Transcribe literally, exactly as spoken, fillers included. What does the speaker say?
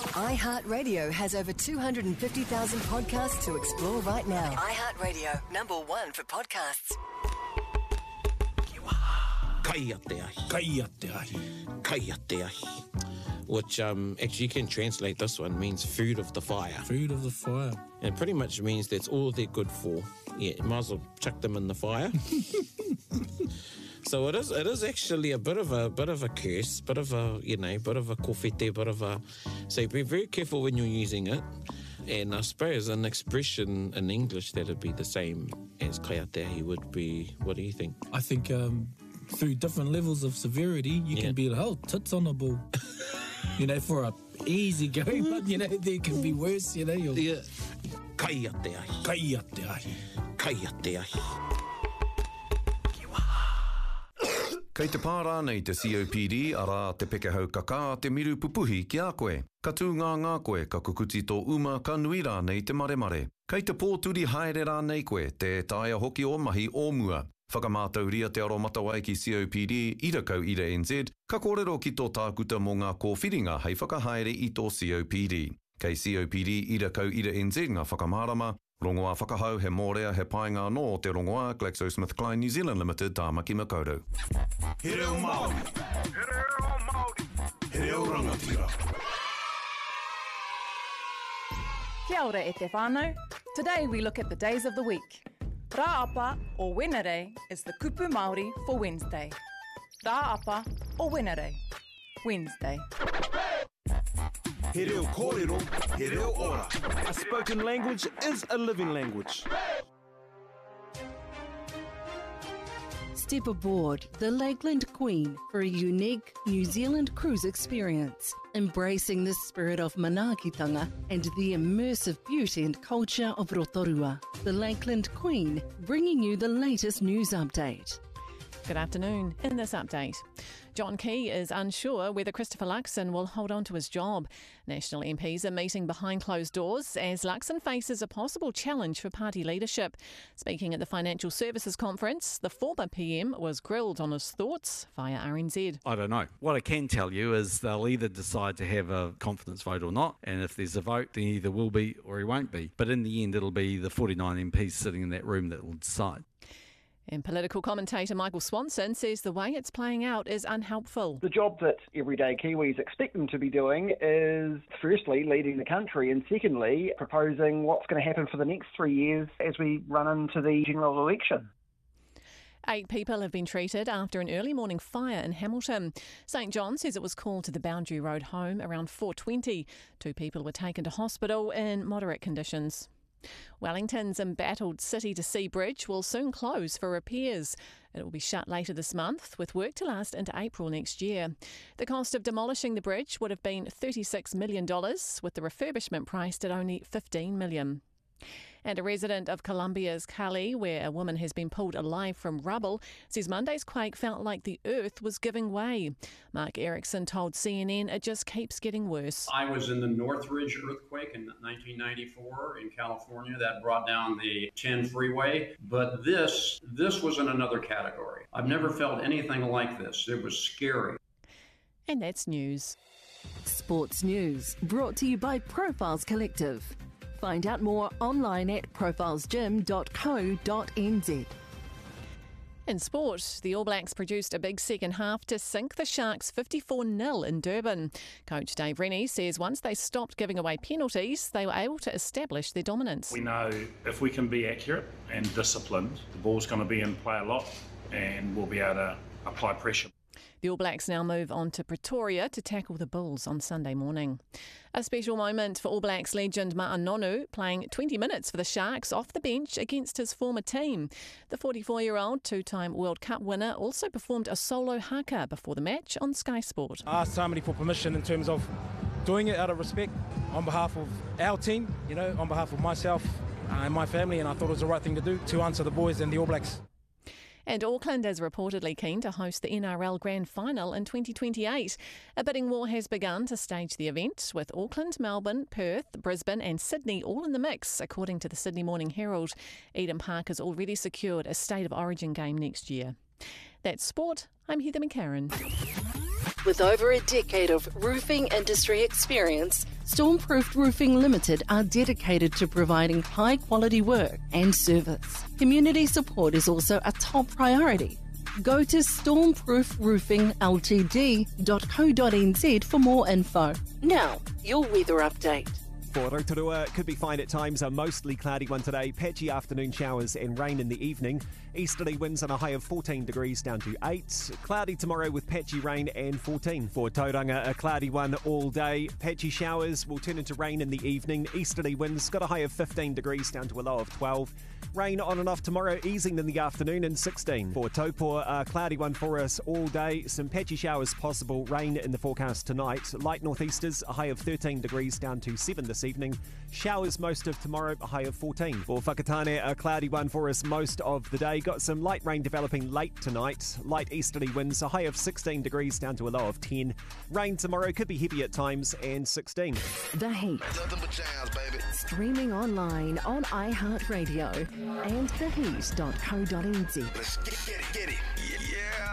iHeartRadio has over two hundred fifty thousand podcasts to explore right now. iHeartRadio, number one for podcasts. Kai a te ahi. Kai a te ahi. Kai a te ahi. Which um, actually you can translate this one, means food of the fire. Food of the fire. And it pretty much means that's all they're good for. Yeah, you might as well chuck them in the fire. So it is it is actually a bit of a bit of a curse, bit of a, you know, bit of a kōwhete, bit of a... So be very careful when you're using it. And I suppose an expression in English that would be the same as kai a te ahi would be, what do you think? I think um, through different levels of severity, you Yeah. can be like, oh, tits on a ball. You know, for a easy going, but, you know, there can be worse, you know. You're... Yeah. Kai a te ahi. Kai a te ahi. Kai a te ahi. Kei te pārā nei te C O P D, ara te pekehau kaka te miru pupuhi ki a koe. Ka tū ngā ngā koe, ka kukuti tō uma, ka nui rā nei te mare mare. Kei te pōturi haere rā nei koe, te taia hoki o mahi o mua. Whakamātauria te aro matawai ki C O P D, ira kau ira N Z, ka kōrero ki tō tākuta mō ngā kōwhiringa hei whakahaere i tō C O P D. Kei C O P D, ira kau ira N Z ngā whakamārama, rongoā whakahau he mōrea he painga no te rongoā GlaxoSmithKline New Zealand Limited tāmaki makaurau. He reo Māori. He reo Māori. He reo rangatira. Kia ora e te whānau. Today we look at the days of the week. Rāapa or Wenere is the kupu Māori for Wednesday. Rāapa or Wenere, Wednesday. He reo kōrero. He reo ora. A spoken language is a living language. Step aboard the Lakeland Queen for a unique New Zealand cruise experience, embracing the spirit of manaakitanga and the immersive beauty and culture of Rotorua. The Lakeland Queen, bringing you the latest news update. Good afternoon. In this update, John Key is unsure whether Christopher Luxon will hold on to his job. National M Ps are meeting behind closed doors as Luxon faces a possible challenge for party leadership. Speaking at the Financial Services Conference, the former P M was grilled on his thoughts via R N Z. I don't know. What I can tell you is they'll either decide to have a confidence vote or not, and if there's a vote, then either will be or he won't be. But in the end, it'll be the forty-nine M Ps sitting in that room that will decide. And political commentator Michael Swanson says the way it's playing out is unhelpful. The job that everyday Kiwis expect them to be doing is firstly leading the country and secondly proposing what's going to happen for the next three years as we run into the general election. Eight people have been treated after an early morning fire in Hamilton. St John says it was called to the Boundary Road home around four twenty. Two people were taken to hospital in moderate conditions. Wellington's embattled City to Sea Bridge will soon close for repairs. It will be shut later this month, with work to last into April next year. The cost of demolishing the bridge would have been thirty-six million dollars, with the refurbishment priced at only fifteen million dollars. And a resident of Colombia's Cali, where a woman has been pulled alive from rubble, says Monday's quake felt like the earth was giving way. Mark Erickson told C N N it just keeps getting worse. I was in the Northridge earthquake in nineteen ninety-four in California that brought down the ten freeway, but this, this was in another category. I've never felt anything like this. It was scary. And that's news. Sports news brought to you by Profiles Collective. Find out more online at profiles gym dot co dot n z. In sport, the All Blacks produced a big second half to sink the Sharks fifty-four nil in Durban. Coach Dave Rennie says once they stopped giving away penalties, they were able to establish their dominance. We know if we can be accurate and disciplined, the ball's going to be in play a lot and we'll be able to apply pressure. The All Blacks now move on to Pretoria to tackle the Bulls on Sunday morning. A special moment for All Blacks legend Ma'a Nonu, playing twenty minutes for the Sharks off the bench against his former team. The forty-four-year-old two-time World Cup winner also performed a solo haka before the match on Sky Sport. I asked somebody for permission in terms of doing it out of respect on behalf of our team, you know, on behalf of myself uh, and my family, and I thought it was the right thing to do to answer the boys and the All Blacks. And Auckland is reportedly keen to host the N R L Grand Final in twenty twenty-eight. A bidding war has begun to stage the event, with Auckland, Melbourne, Perth, Brisbane and Sydney all in the mix, according to the Sydney Morning Herald. Eden Park has already secured a State of Origin game next year. That's sport. I'm Heather McCarran. With over a decade of roofing industry experience, Stormproof Roofing Limited are dedicated to providing high-quality work and service. Community support is also a top priority. Go to stormproof roofing l t d dot co dot n z for more info. Now, your weather update. For Rotorua, it could be fine at times. A mostly cloudy one today. Patchy afternoon showers and rain in the evening. Easterly winds on a high of fourteen degrees down to eight. Cloudy tomorrow with patchy rain and fourteen. For Tauranga, a cloudy one all day. Patchy showers will turn into rain in the evening. Easterly winds got a high of fifteen degrees down to a low of twelve. Rain on and off tomorrow, easing in the afternoon and sixteen. For Taupo, a cloudy one for us all day. Some patchy showers possible. Rain in the forecast tonight. Light northeasters, a high of thirteen degrees down to seven this evening. Showers most of tomorrow, a high of fourteen. For Whakatane, a cloudy one for us most of the day. Got some light rain developing late tonight. Light easterly winds, a high of sixteen degrees down to a low of ten. Rain tomorrow could be heavy at times and sixteen. The Heat. Nothing but jazz, baby. Streaming online on iHeartRadio and the heat dot co dot n z. Let's get it, get it. Yeah.